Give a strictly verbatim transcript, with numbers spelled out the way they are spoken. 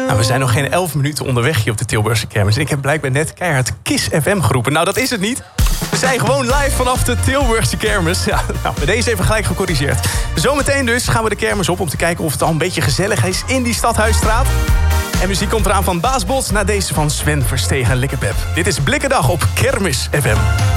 Nou, we zijn nog geen elf minuten onderweg hier op de Tilburgse kermis. En ik heb blijkbaar net keihard Kiss F M geroepen. Nou, dat is het niet. We zijn gewoon live vanaf de Tilburgse kermis. Ja, nou, bij deze even gelijk gecorrigeerd. Zometeen dus gaan we de kermis op om te kijken of het al een beetje gezellig is in die Stadhuisstraat. En muziek komt eraan van Baas Bos naar deze van Sven Verstegen en Likkepep. Dit is Blikkendag op Kermis F M.